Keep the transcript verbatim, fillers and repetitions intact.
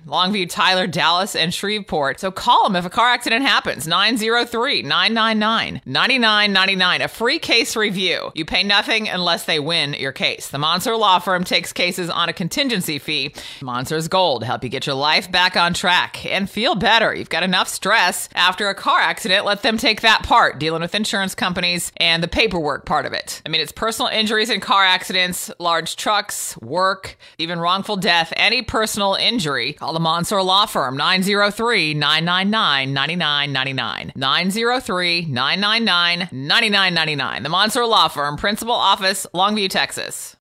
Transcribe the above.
Longview, Tyler, Dallas, and Shreveport. So call them if a car accident happens. nine zero three, nine nine nine, nine nine nine nine. A free case review. You pay nothing unless they win your case. The Monser Law Firm takes cases on a contingency fee. Monser's Gold. Help you get your life back on track and feel better. You've got enough stress after a car accident. Let them take that part, dealing with insurance companies and the paperwork part of it. I mean, it's personal injuries and car accidents, large trucks, work, even wrongful death, any personal injury. Call the Monser Law Firm, nine zero three, nine nine nine, nine nine nine nine. nine zero three, nine nine nine, nine nine nine nine. The Monser Law Firm, Principal Office, Longview, Texas.